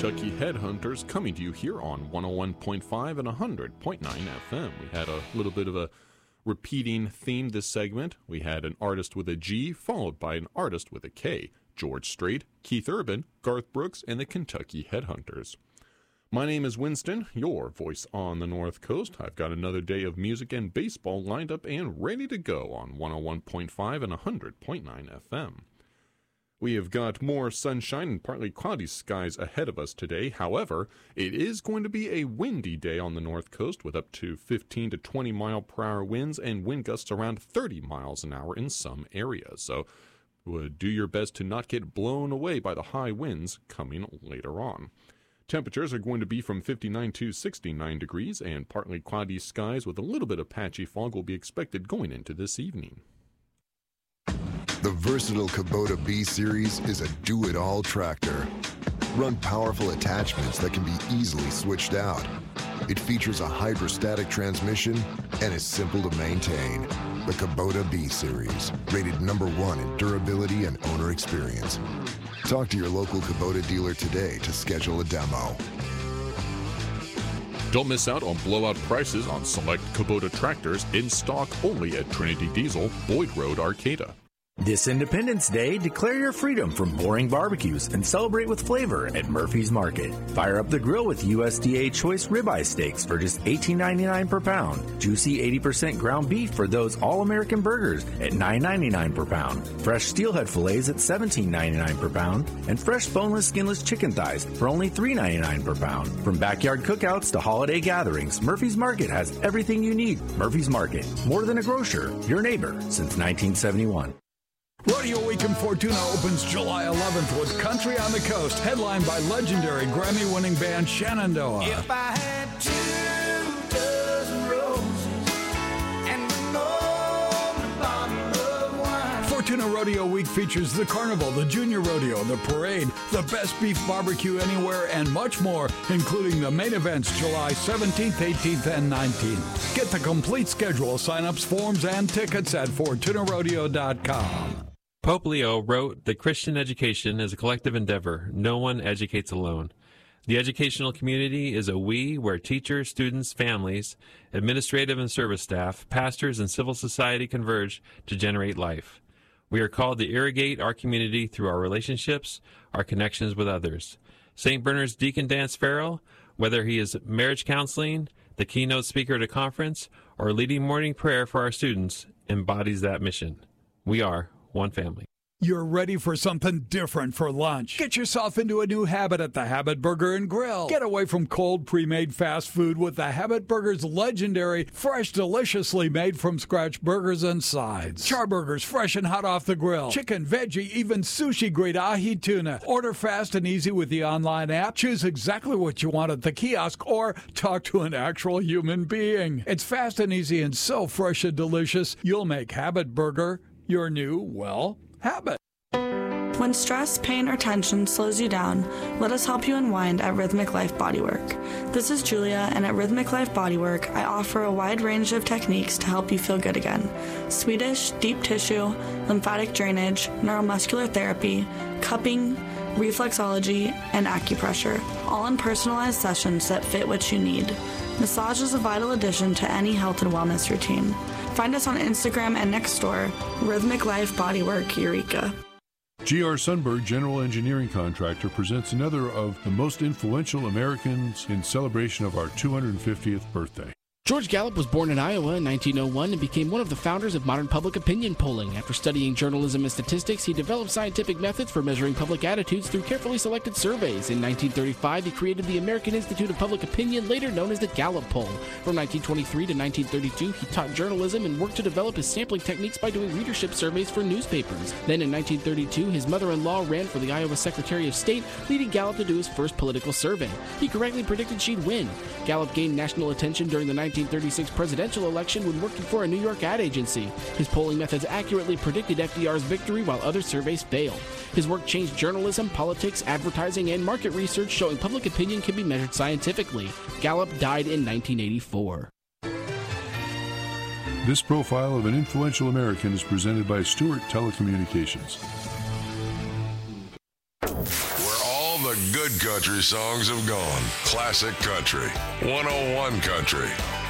Kentucky Headhunters, coming to you here on 101.5 and 100.9 FM. We had a little bit of a repeating theme this segment. We had an artist with a G, followed by an artist with a K. George Strait, Keith Urban, Garth Brooks, and the Kentucky Headhunters. My name is Winston, your voice on the North Coast. I've got another day of music and baseball lined up and ready to go on 101.5 and 100.9 FM. We have got more sunshine and partly cloudy skies ahead of us today. However, it is going to be a windy day on the North Coast with up to 15 to 20 mile per hour winds and wind gusts around 30 miles an hour in some areas. So do your best to not get blown away by the high winds coming later on. Temperatures are going to be from 59 to 69 degrees, and partly cloudy skies with a little bit of patchy fog will be expected going into this evening. The versatile Kubota B-Series is a do-it-all tractor. Run powerful attachments that can be easily switched out. It features a hydrostatic transmission and is simple to maintain. The Kubota B-Series, rated #1 in durability and owner experience. Talk to your local Kubota dealer today to schedule a demo. Don't miss out on blowout prices on select Kubota tractors in stock only at Trinity Diesel, Boyd Road, Arcata. This Independence Day, declare your freedom from boring barbecues and celebrate with flavor at Murphy's Market. Fire up the grill with USDA Choice Ribeye Steaks for just $18.99 per pound. Juicy 80% ground beef for those all-American burgers at $9.99 per pound. Fresh steelhead fillets at $17.99 per pound. And fresh boneless, skinless chicken thighs for only $3.99 per pound. From backyard cookouts to holiday gatherings, Murphy's Market has everything you need. Murphy's Market, more than a grocer, your neighbor since 1971. Rodeo Week in Fortuna opens July 11th with Country on the Coast, headlined by legendary Grammy-winning band Shenandoah. If I had 2 dozen roses and an old bottle of wine. Fortuna Rodeo Week features the carnival, the junior rodeo, the parade, the best beef barbecue anywhere, and much more, including the main events July 17th, 18th, and 19th. Get the complete schedule, sign-ups, forms, and tickets at FortunaRodeo.com. Pope Leo wrote that Christian education is a collective endeavor. No one educates alone. The educational community is a we where teachers, students, families, administrative and service staff, pastors, and civil society converge to generate life. We are called to irrigate our community through our relationships, our connections with others. St. Bernard's Deacon Dance Farrell, whether he is marriage counseling, the keynote speaker at a conference, or leading morning prayer for our students, embodies that mission. We are one family. You're ready for something different for lunch. Get yourself into a new habit at the Habit Burger and Grill. Get away from cold, pre-made fast food with the Habit Burger's legendary, fresh, deliciously made from scratch burgers and sides. Char burgers fresh and hot off the grill. Chicken, veggie, even sushi-grade ahi tuna. Order fast and easy with the online app. Choose exactly what you want at the kiosk or talk to an actual human being. It's fast and easy and so fresh and delicious, you'll make Habit Burger your new, well, habit. When stress, pain, or tension slows you down, let us help you unwind at Rhythmic Life Bodywork. This is Julia, and at Rhythmic Life Bodywork, I offer a wide range of techniques to help you feel good again. Swedish, deep tissue, lymphatic drainage, neuromuscular therapy, cupping, reflexology, and acupressure, all in personalized sessions that fit what you need. Massage is a vital addition to any health and wellness routine. Find us on Instagram and next door, Rhythmic Life Bodywork Eureka. G.R. Sundberg General Engineering Contractor presents another of the most influential Americans in celebration of our 250th birthday. George Gallup was born in Iowa in 1901 and became one of the founders of modern public opinion polling. After studying journalism and statistics, he developed scientific methods for measuring public attitudes through carefully selected surveys. In 1935, he created the American Institute of Public Opinion, later known as the Gallup Poll. From 1923 to 1932, he taught journalism and worked to develop his sampling techniques by doing readership surveys for newspapers. Then in 1932, his mother-in-law ran for the Iowa Secretary of State, leading Gallup to do his first political survey. He correctly predicted she'd win. Gallup gained national attention during the 1936 presidential election when working for a New York ad agency. His polling methods accurately predicted FDR's victory while other surveys failed. His work changed journalism, politics, advertising, and market research, showing public opinion can be measured scientifically. Gallup died in 1984. This profile of an influential American is presented by Stewart Telecommunications. Where all the good country songs have gone. Classic Country. 101 Country.